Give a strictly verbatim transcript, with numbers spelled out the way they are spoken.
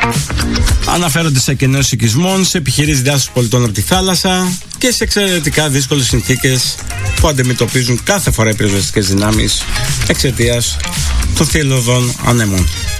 Αναφέρονται σε κενός οικισμών, σε επιχειρήσεις διάσωσης πολιτών από τη θάλασσα και σε εξαιρετικά δύσκολες συνθήκες που αντιμετωπίζουν κάθε φορά οι πυροσβεστικές δυνάμεις εξαιτίας των θύελλωδων ανέμων.